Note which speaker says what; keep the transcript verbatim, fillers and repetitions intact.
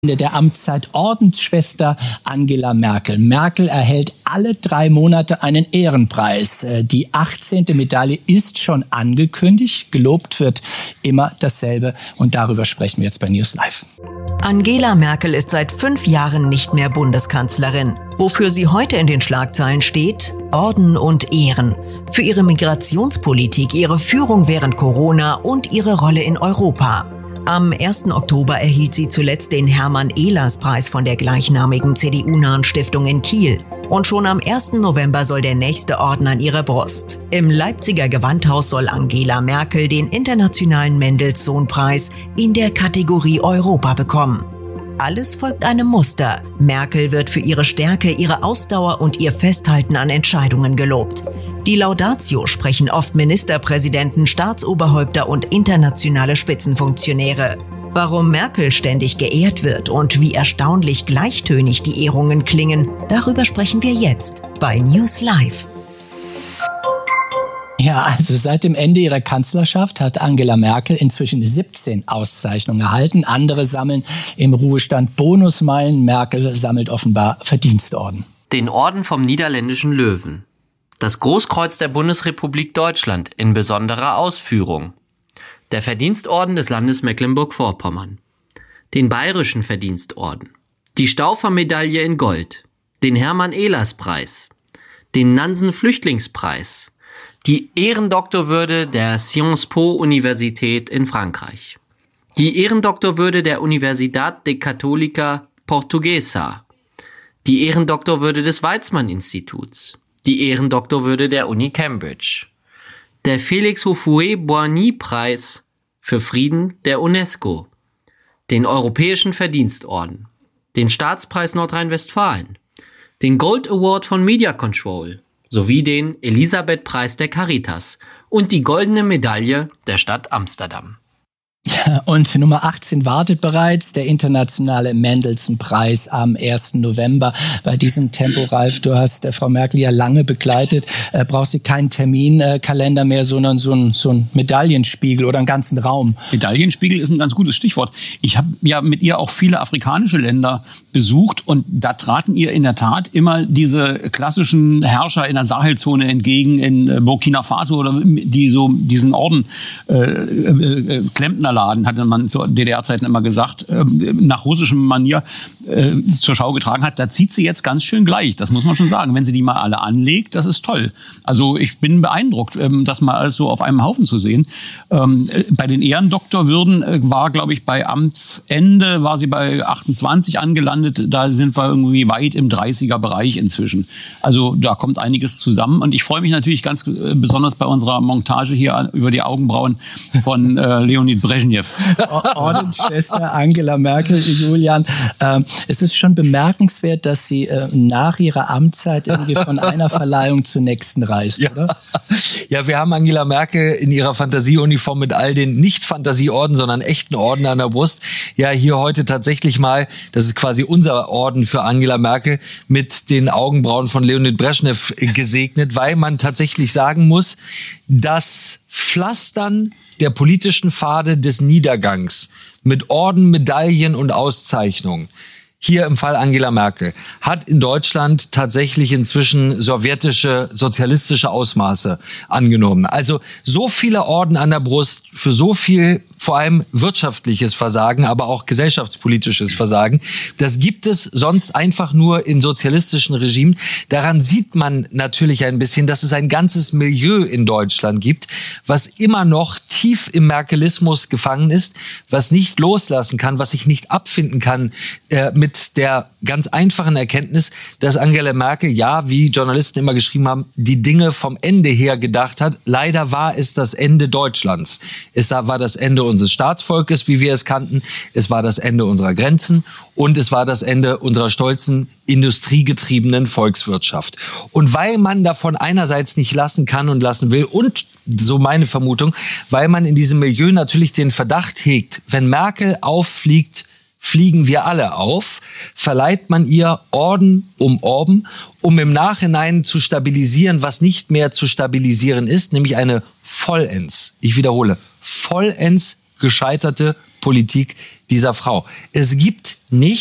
Speaker 1: der Amtszeit Ordensschwester Angela Merkel. Merkel erhält alle drei Monate einen Ehrenpreis. Die achtzehnte Medaille ist schon angekündigt. Gelobt wird immer dasselbe. Und darüber sprechen wir jetzt bei News Live.
Speaker 2: Angela Merkel ist seit fünf Jahren nicht mehr Bundeskanzlerin. Wofür sie heute in den Schlagzeilen steht? Orden und Ehren. Für ihre Migrationspolitik, ihre Führung während Corona und ihre Rolle in Europa. Am ersten Oktober erhielt sie zuletzt den Hermann-Ehlers-Preis von der gleichnamigen C D U-nahen Stiftung in Kiel. Und schon am ersten November soll der nächste Orden an ihre Brust. Im Leipziger Gewandhaus soll Angela Merkel den internationalen Mendelssohn-Preis in der Kategorie Europa bekommen. Alles folgt einem Muster. Merkel wird für ihre Stärke, ihre Ausdauer und ihr Festhalten an Entscheidungen gelobt. Die Laudatio sprechen oft Ministerpräsidenten, Staatsoberhäupter und internationale Spitzenfunktionäre. Warum Merkel ständig geehrt wird und wie erstaunlich gleichtönig die Ehrungen klingen, darüber sprechen wir jetzt bei News Live.
Speaker 1: Ja, also seit dem Ende ihrer Kanzlerschaft hat Angela Merkel inzwischen siebzehn Auszeichnungen erhalten. Andere sammeln im Ruhestand Bonusmeilen. Merkel sammelt offenbar Verdienstorden.
Speaker 3: Den Orden vom Niederländischen Löwen. Das Großkreuz der Bundesrepublik Deutschland in besonderer Ausführung. Der Verdienstorden des Landes Mecklenburg-Vorpommern. Den Bayerischen Verdienstorden. Die Stauffer-Medaille in Gold. Den Hermann-Ehlers-Preis. Den Nansen-Flüchtlingspreis. Die Ehrendoktorwürde der Sciences Po Universität in Frankreich. Die Ehrendoktorwürde der Universidad de Católica Portuguesa. Die Ehrendoktorwürde des Weizmann-Instituts. Die Ehrendoktorwürde der Uni Cambridge. Der Félix Houphouët-Boigny-Preis für Frieden der UNESCO. Den Europäischen Verdienstorden. Den Staatspreis Nordrhein-Westfalen. Den Gold Award von Media Control. Sowie den Elisabeth-Preis der Caritas und die goldene Medaille der Stadt Amsterdam.
Speaker 1: Und Nummer achtzehn wartet bereits, der internationale Mendelssohn-Preis am ersten November. Bei diesem Tempo, Ralf, du hast äh, Frau Merkel ja lange begleitet, äh, brauchst du keinen Terminkalender äh, mehr, sondern so ein, so ein Medaillenspiegel oder einen ganzen Raum.
Speaker 4: Medaillenspiegel ist ein ganz gutes Stichwort. Ich habe ja mit ihr auch viele afrikanische Länder besucht und da traten ihr in der Tat immer diese klassischen Herrscher in der Sahelzone entgegen, in Burkina Faso, oder die so diesen Orden äh, äh, Klempner Laden, hatte man zu D D R-Zeiten immer gesagt, äh, nach russischem Manier äh, zur Schau getragen hat. Da zieht sie jetzt ganz schön gleich, das muss man schon sagen. Wenn sie die mal alle anlegt, das ist toll. Also ich bin beeindruckt, ähm, das mal alles so auf einem Haufen zu sehen. Ähm, äh, bei den Ehrendoktorwürden äh, war, glaube ich, bei Amtsende war sie bei achtundzwanzig angelandet. Da sind wir irgendwie weit im dreißiger-Bereich inzwischen. Also da kommt einiges zusammen. Und ich freue mich natürlich ganz äh, besonders bei unserer Montage hier über die Augenbrauen von äh, Leonid Brezhnev.
Speaker 1: Ordensschwester Angela Merkel, Julian. Ähm, es ist schon bemerkenswert, dass sie äh, nach ihrer Amtszeit irgendwie von einer Verleihung zur nächsten reist,
Speaker 5: ja.
Speaker 1: oder?
Speaker 5: Ja, wir haben Angela Merkel in ihrer Fantasieuniform mit all den nicht Fantasieorden, sondern echten Orden an der Brust. Ja, hier heute tatsächlich mal, das ist quasi unser Orden für Angela Merkel, mit den Augenbrauen von Leonid Brezhnev gesegnet, weil man tatsächlich sagen muss, das Pflastern der politischen Pfade des Niedergangs mit Orden, Medaillen und Auszeichnungen, hier im Fall Angela Merkel, hat in Deutschland tatsächlich inzwischen sowjetische, sozialistische Ausmaße angenommen. Also so viele Orden an der Brust für so viel, vor allem wirtschaftliches Versagen, aber auch gesellschaftspolitisches Versagen, das gibt es sonst einfach nur in sozialistischen Regimen. Daran sieht man natürlich ein bisschen, dass es ein ganzes Milieu in Deutschland gibt, was immer noch tief im Merkelismus gefangen ist, was nicht loslassen kann, was sich nicht abfinden kann äh, mit der ganz einfachen Erkenntnis, dass Angela Merkel, ja, wie Journalisten immer geschrieben haben, die Dinge vom Ende her gedacht hat. Leider war es das Ende Deutschlands. Es war das Ende unseres Staatsvolkes, wie wir es kannten. Es war das Ende unserer Grenzen und es war das Ende unserer stolzen, industriegetriebenen Volkswirtschaft. Und weil man davon einerseits nicht lassen kann und lassen will und, so meine Vermutung, weil man in diesem Milieu natürlich den Verdacht hegt, wenn Merkel auffliegt, fliegen wir alle auf, verleiht man ihr Orden um Orden, um im Nachhinein zu stabilisieren, was nicht mehr zu stabilisieren ist, nämlich eine vollends, ich wiederhole, vollends gescheiterte Politik dieser Frau. Es gibt nicht